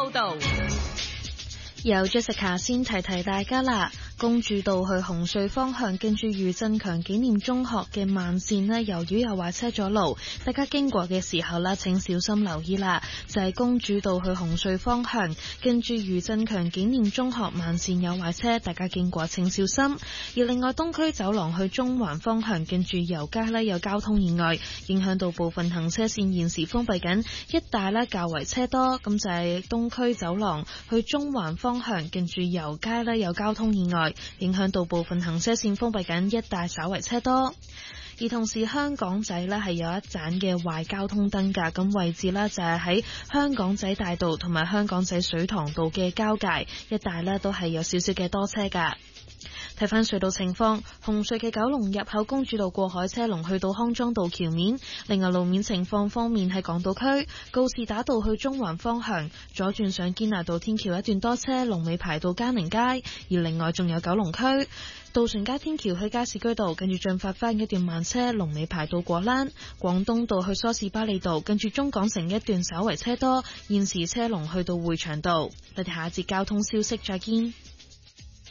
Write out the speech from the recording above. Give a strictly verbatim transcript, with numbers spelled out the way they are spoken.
報道。 由 Jessica 先提提大家啦，公主道去紅隧方向，跟住余振強紀念中學嘅慢線呢，由於有壞車阻路，大家經過嘅時候啦，請小心留意啦。就係、是、公主道去紅隧方向，跟住余振強紀念中學慢線有壞車，大家經過請小心。而另外東區走廊去中環方向，跟住油街呢有交通意外，影響到部分行車線現時封閉緊，一帶呢較為車多。咁就係東區走廊去中環方向，跟住油街呢有交通意外，影響到部分行車線封閉緊，一帶稍為車多。而同時香港仔呢係有一盞嘅壞交通燈㗎，咁位置呢就係喺香港仔大道同埋香港仔水塘道嘅交界，一帶呢都係有少少嘅多車㗎。睇返隧道情況，紅隧嘅九龍入口公主道過海車龍去到康莊道橋面。另外路面情況方面，喺港島區告士打道去中環方向左轉上堅拿道天橋一段多車，龍尾排到嘉寧街。而另外仲有九龍區渡船街天橋去加士居道，跟住進發翻一段慢車，龍尾排到果欄。廣東道去梳士巴利道，跟住中港城一段稍為車多，現時車龍去到匯祥道。我哋下一節交通消息再見。